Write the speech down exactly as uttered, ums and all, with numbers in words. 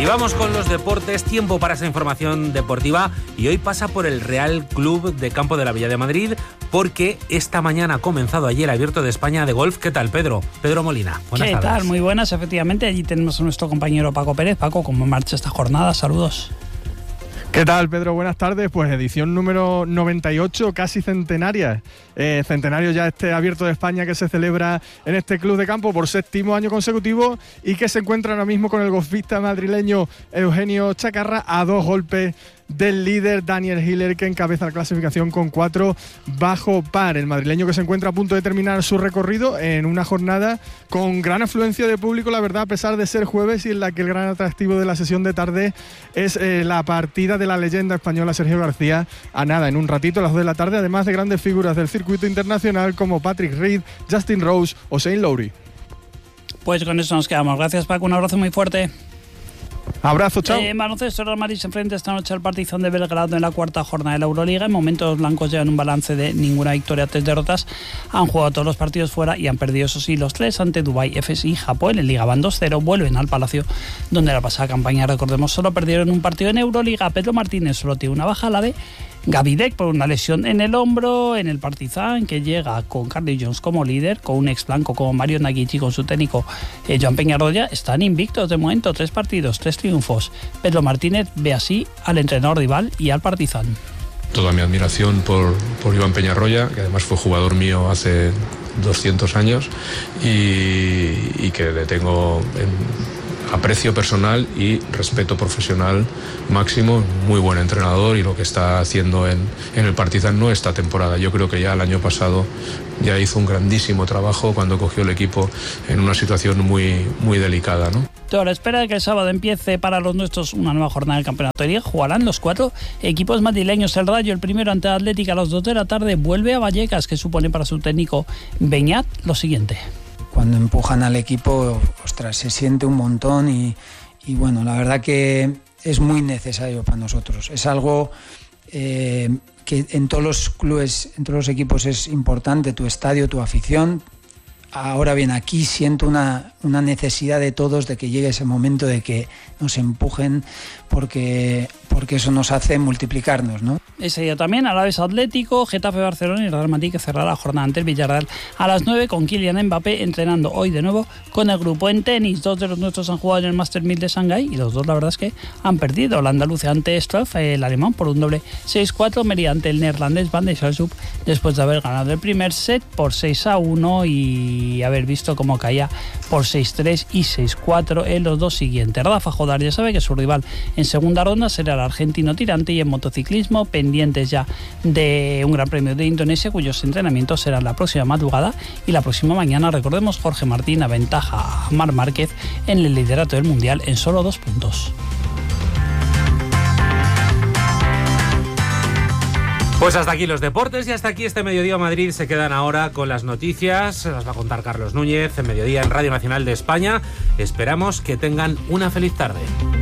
Y vamos con los deportes, tiempo para esa información deportiva y hoy pasa por el Real Club de Campo de la Villa de Madrid porque esta mañana ha comenzado allí el Abierto de España de golf. ¿Qué tal, Pedro? Pedro Molina, buenas ¿Qué tardes. tal? Muy buenas, efectivamente. Allí tenemos a nuestro compañero Paco Pérez. Paco, ¿cómo marcha esta jornada? Saludos. ¿Qué tal, Pedro? Buenas tardes. Pues edición número noventa y ocho, casi centenaria. Eh, centenario ya este Abierto de España que se celebra en este club de campo por séptimo año consecutivo y que se encuentra ahora mismo con el golfista madrileño Eugenio Chacarra a dos golpes del líder Daniel Hiller, que encabeza la clasificación con cuatro bajo par. El madrileño que se encuentra a punto de terminar su recorrido en una jornada con gran afluencia de público, la verdad, a pesar de ser jueves y en la que el gran atractivo de la sesión de tarde es eh, la partida de la leyenda española Sergio García a nada, en un ratito a las dos de la tarde, además de grandes figuras del circuito internacional como Patrick Reed, Justin Rose o Shane Lowry. Pues con eso nos quedamos. Gracias, Paco. Un abrazo muy fuerte. Abrazo, chao. En baloncesto, Real Madrid se enfrenta esta noche al Partizan de Belgrado en la cuarta jornada de la Euroliga. En momentos los blancos llevan un balance de ninguna victoria, tres derrotas. Han jugado todos los partidos fuera y han perdido, eso sí, los tres ante Dubái, F S y Japón. En Liga van dos cero, vuelven al Palacio, donde la pasada campaña, recordemos, solo perdieron un partido en Euroliga. Pedro Martínez solo tiene una baja, la de Gavidec, por una lesión en el hombro. En el Partizan, que llega con Carly Jones como líder, con un ex blanco como Mario Nagic y con su técnico eh, Joan Peñarroya, están invictos de momento, tres partidos, tres triunfos. Pedro Martínez ve así al entrenador rival y al Partizan. Toda mi admiración por, por Joan Peñarroya, que además fue jugador mío hace doscientos años y, y que le tengo en aprecio personal y respeto profesional máximo. Muy buen entrenador y lo que está haciendo en, en el Partizan no esta temporada. Yo creo que ya el año pasado ya hizo un grandísimo trabajo cuando cogió el equipo en una situación muy, muy delicada, ¿no? A la espera de que el sábado empiece para los nuestros una nueva jornada del Campeonato de Liga, jugarán los cuatro equipos madrileños. El Rayo, el primero ante Atlética a las dos de la tarde, vuelve a Vallecas, que supone para su técnico Beñat lo siguiente. Cuando empujan al equipo, ostras, se siente un montón y, y bueno, la verdad que es muy necesario para nosotros. Es algo eh, que en todos los clubes, en todos los equipos es importante, tu estadio, tu afición. Ahora bien, aquí siento una, una necesidad de todos de que llegue ese momento de que nos empujen porque, porque eso nos hace multiplicarnos, ¿no? Ese día también, Alavés Atlético, Getafe Barcelona y Real Madrid, que cerrará la jornada ante el Villarreal a las nueve, con Kylian Mbappé entrenando hoy de nuevo con el grupo. En tenis, dos de los nuestros han jugado en el Master mil de Shanghái y los dos la verdad es que han perdido. La andaluza ante Struff, el alemán, por un doble seis cuatro, Mérida ante el neerlandés Van de Schaelsoep, después de haber ganado el primer set por seis a uno y haber visto cómo caía por seis tres y seis cuatro en los dos siguientes. Rafa Jodar ya sabe que su rival en segunda ronda será el argentino Tirante, y en motociclismo pendientes ya de un Gran Premio de Indonesia cuyos entrenamientos serán la próxima madrugada y la próxima mañana. Recordemos, Jorge Martín aventaja a Marc Márquez en el liderato del Mundial en solo dos puntos. Pues hasta aquí los deportes y hasta aquí este Mediodía Madrid. Se quedan ahora con las noticias, se las va a contar Carlos Núñez en Mediodía en Radio Nacional de España. Esperamos que tengan una feliz tarde.